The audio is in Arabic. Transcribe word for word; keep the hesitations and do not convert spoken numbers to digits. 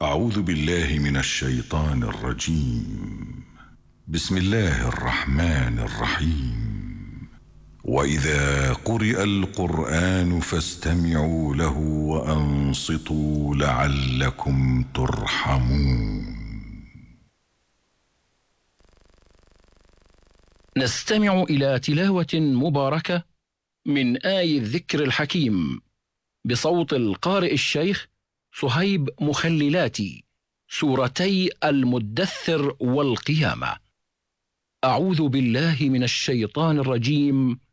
أعوذ بالله من الشيطان الرجيم. بسم الله الرحمن الرحيم. وإذا قرئ القرآن فاستمعوا له وأنصتوا لعلكم ترحمون. نستمع إلى تلاوة مباركة من آي الذكر الحكيم بصوت القارئ الشيخ صهيب مخللاتي، سورتي المدثر والقيامة. أعوذ بالله من الشيطان الرجيم.